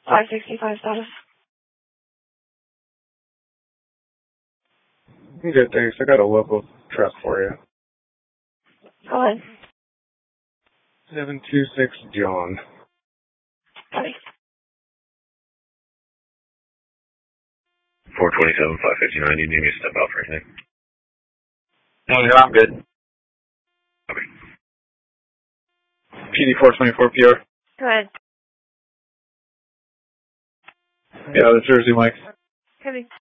565 status. Good, thanks. I got a local truck for you. Go ahead. 726 John. Copy. 427, 559. You need me to step out for anything? No, I'm good. Okay. PD 424 PR. Go ahead. Yeah, the Jersey Mike. Copy.